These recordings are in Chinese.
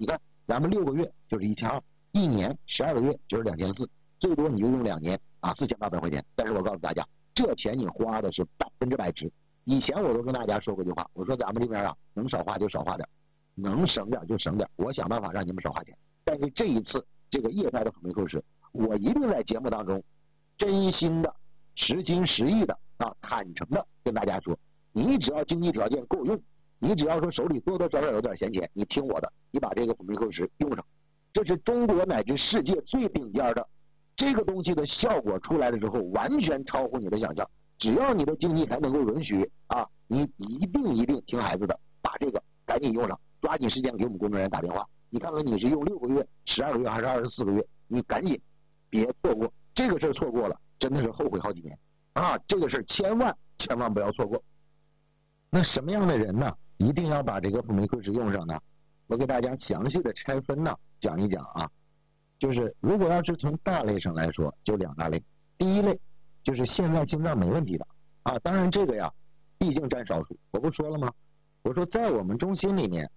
你看咱们6个月就是1200，一年12个月就是2400，最多你就用2年啊，4800块钱。但是我告诉大家，这钱你花的是100%值。以前我都跟大家说过一句话，我说咱们这边啊，能少花就少花点，能省点就省点，我想办法让你们少花钱。但是这一次这个液态的辅酶 Q10，我一定在节目当中真心的、实心实意的啊，坦诚的跟大家说，你只要经济条件够用，你只要说手里多多少少有点闲钱，你听我的，你把这个辅酶 Q10用上，这是中国乃至世界最顶尖的这个东西的效果出来了之后，完全超乎你的想象。只要你的经济还能够允许啊，你一定听孩子的，把这个赶紧用上，抓紧时间给我们工作人员打电话。你看看你是用6个月、12个月还是24个月，你赶紧别错过这个事儿，错过了真的是后悔好几年啊！这个事儿千万不要错过。那什么样的人呢，一定要把这个辅酶 Q10用上呢？我给大家详细的拆分呢讲一讲啊。就是如果要是从大类上来说，就2大类。第一类就是现在心脏没问题的啊，当然这个呀毕竟占少数。我不说了吗？我说在我们中心里面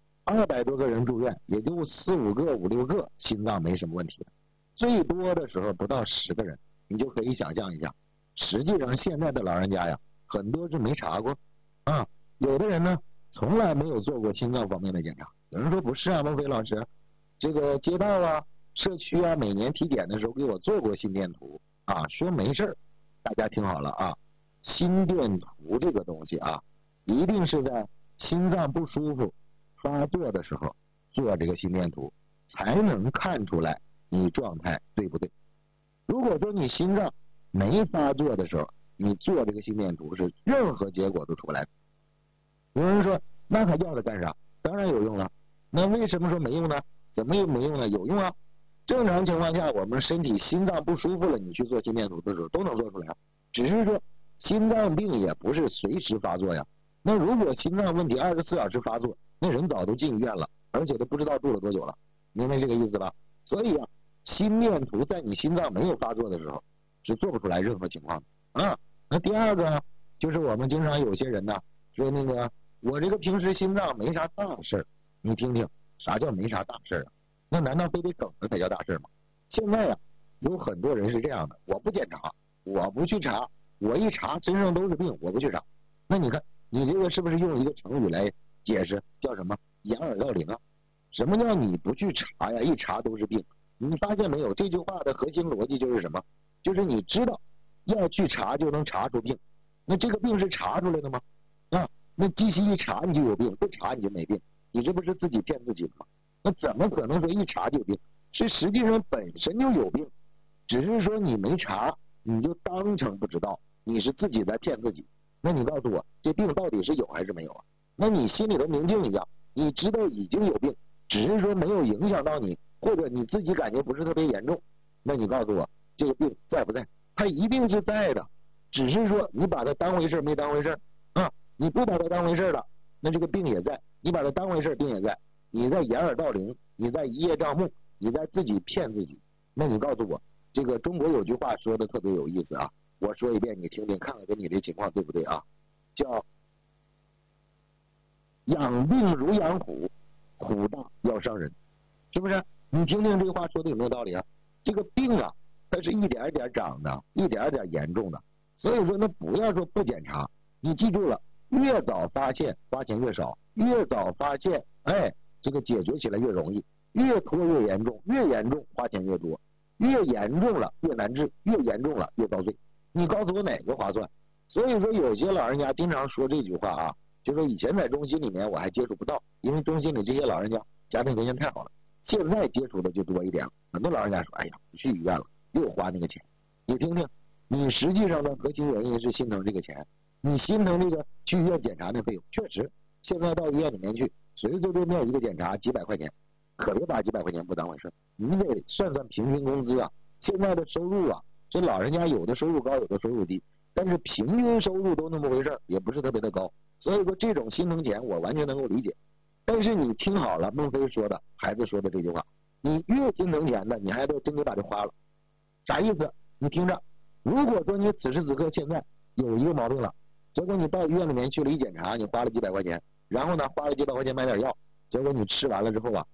200多个人住院，也就4、5个、5、6个心脏没什么问题的，最多的时候不到10个人，你就可以想象一下。实际上现在的老人家呀，很多是没查过啊，有的人呢从来没有做过心脏方面的检查。有人说不是啊，孟非老师，这个街道啊、社区啊，每年体检的时候给我做过心电图啊，说没事儿。大家听好了啊，心电图这个东西啊，一定是在心脏不舒服发作的时候做这个心电图，才能看出来你状态对不对。如果说你心脏没发作的时候，你做这个心电图是任何结果都出不来的。有人说那还要它干啥？当然有用了。那为什么说没用呢？怎么又没用呢？有用啊。正常情况下，我们身体心脏不舒服了，你去做心电图的时候都能做出来，只是说心脏病也不是随时发作呀。那如果心脏问题24小时发作，那人早都进医院了，而且都不知道住了多久了，明白这个意思吧？所以啊，心电图在你心脏没有发作的时候是做不出来任何情况的啊。那第二个就是我们经常有些人呢说那个我这个平时心脏没啥大事儿，你听听啥叫没啥大事儿啊？那难道非得梗了才叫大事吗？现在啊，有很多人是这样的，我不检查，我不去查，我一查身上都是病，我不去查。那你看你这个是不是用一个成语来解释，叫什么掩耳盗铃啊？什么叫你不去查呀？一查都是病。你发现没有，这句话的核心逻辑就是什么？就是你知道要去查就能查出病，那这个病是查出来的吗？啊，那机器一查你就有病，不查你就没病，你这不是自己骗自己吗？那怎么可能说一查就有病？是实际上本身就有病，只是说你没查，你就当成不知道，你是自己在骗自己。那你告诉我，这病到底是有还是没有啊？那你心里头明镜一样，你知道已经有病，只是说没有影响到你，或者你自己感觉不是特别严重。那你告诉我，这个病在不在？它一定是在的，只是说你把它当回事没当回事啊？你不把它当回事了，那这个病也在；你把它当回事，病也在。你在掩耳盗铃，你在一叶障目，你在自己骗自己。那你告诉我，这个中国有句话说的特别有意思啊，我说一遍你听听，看看跟你这情况对不对啊？叫养病如养虎，虎大要伤人，是不是？你听听这话说的有没有道理啊？这个病啊，它是一点一点长的，一点一点严重的。所以说，那不要说不检查，你记住了，越早发现花钱越少，越早发现，哎。这个解决起来越容易，越拖越严重，越严重花钱越多，越严重了越难治，越严重了越遭罪。你告诉我哪个划算？所以说有些老人家经常说这句话啊，就说以前在中心里面我还接触不到，因为中心里这些老人家家庭条件太好了，现在接触的就多一点了。很多老人家说，哎呀，不去医院了，又花那个钱。你听听，你实际上的核心原因是心疼这个钱，你心疼这个去医院检查的费用，确实现在到医院里面去。随随便便一个检查几百块钱，可别把几百块钱不当回事。你得算算平均工资啊，现在的收入啊，这老人家有的收入高，有的收入低，但是平均收入都那么回事，也不是特别的高。所以说这种心疼钱我完全能够理解。但是你听好了，孟非说的，孩子说的这句话，你越心疼钱的，你还得真给把这花了，啥意思？你听着，如果说你此时此刻现在有一个毛病了，结果你到医院里面去了一检查，你花了几百块钱。然后呢，花了几百块钱买点药，结果你吃完了之后啊，